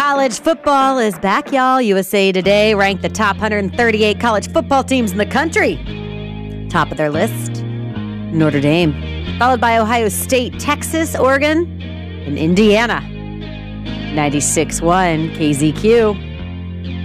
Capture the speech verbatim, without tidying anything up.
College football is back, y'all. U S A Today ranked the top one hundred thirty-eight college football teams in the country. Top of their list, Notre Dame, followed by Ohio State, Texas, Oregon, and Indiana. ninety-six point one K Z Q.